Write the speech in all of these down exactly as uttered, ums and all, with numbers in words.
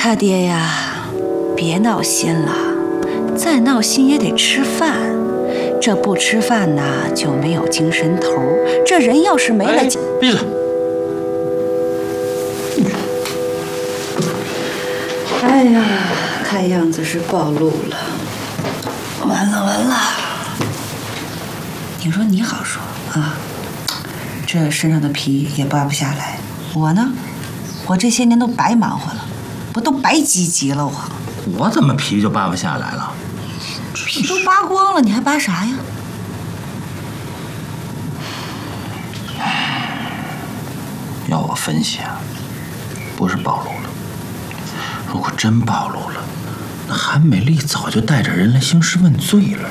他爹呀，别闹心了，再闹心也得吃饭。这不吃饭呢，就没有精神头。这人要是没了， 哎、闭嘴！ 哎呀，看样子是暴露了。完了完了！你说你好说啊，这身上的皮也扒不下来。我呢，我这些年都白忙活了，我都白积极了。我我怎么皮就扒不下来了？ 皮都扒光了，你还扒啥呀？ 要我分析啊，不是暴露了。如果真暴露了，那韩美丽早就带着人来兴师问罪了。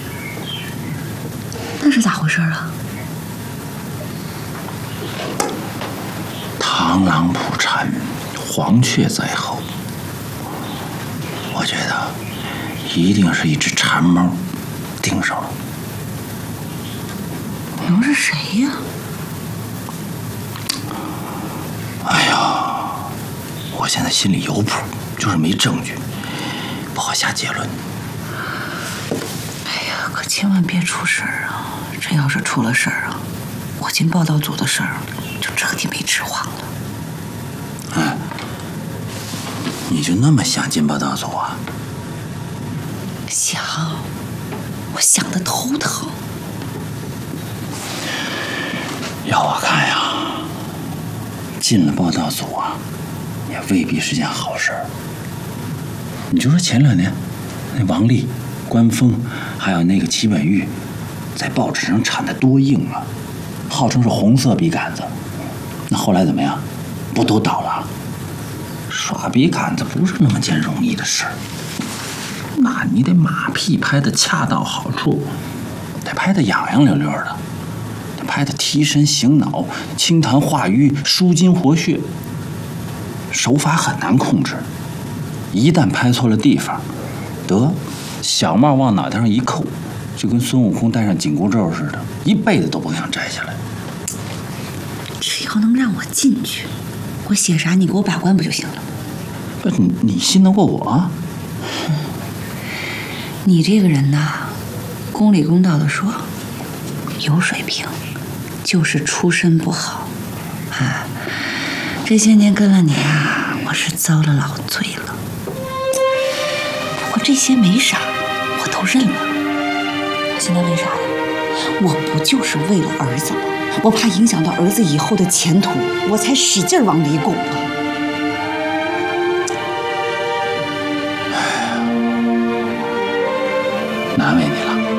那是咋回事啊？ 螳螂捕蝉，黄雀在后。我觉得一定是一只馋猫盯上了。 能是谁呀？ 哎呀，我现在心里有谱，就是没证据，不好下结论。 哎呀，可千万别出事儿啊！这要是出了事儿啊，我进报道组的事儿就彻底没指望了。 哎，你就那么想进报道组啊？ 想，我想得头疼。 要我看呀，进了报道组啊，也未必是件好事儿。你就说前两年，那王丽、关峰，还有那个齐本玉，在报纸上产的多硬啊，号称是红色笔杆子。那后来怎么样？不都倒了？耍笔杆子不是那么件容易的事儿，那你得马屁拍得恰到好处，得拍得痒痒溜溜的，得拍得提神醒脑、清痰化瘀、舒筋活血。手法很难控制，一旦拍错了地方，得小帽往脑袋上一扣，就跟孙悟空戴上紧箍咒似的，一辈子都不想摘下来。 只要能让我进去，我写啥你给我把关不就行了？ 不，你你信得过我？ 你这个人呐，公理公道的说，有水平，就是出身不好。啊，这些年跟了你啊，我是遭了老罪了。不过这些没啥，我都认了。现在为啥呀？我不就是为了儿子吗？我怕影响到儿子以后的前途，我才使劲往里拱啊。